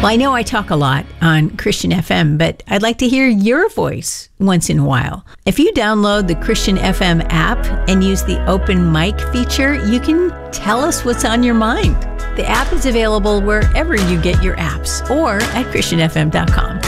Well, I know I talk a lot on Christian FM, but I'd like to hear your voice once in a while. If you download the Christian FM app and use the open mic feature, you can tell us what's on your mind. The app is available wherever you get your apps or at christianfm.com.